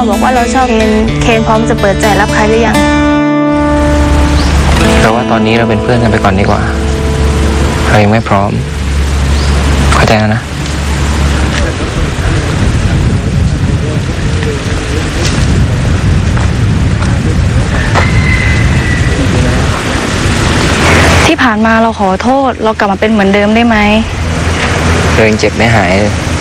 บอกว่าเราชอบเคนพร้อมจะเปิดใจรับใครหรือยังเราว่าตอนนี้เราเป็นเพื่อนกันไปก่อนดีกว่าเรายังไม่พร้อมเข้าใจแล้วนะที่ผ่านมาเราขอโทษเรากลับมาเป็นเหมือนเดิมได้ไหมเรายังเจ็บไม่หายเลย